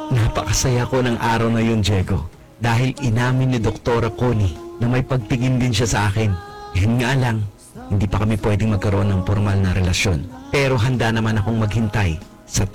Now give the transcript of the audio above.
Napakasaya ko ng araw na yun, Diego. Dahil inamin ni Doktora Connie na may pagtingin din siya sa akin. Yun nga lang, hindi pa kami pwedeng magkaroon ng formal na relasyon. Pero handa naman akong maghintay sa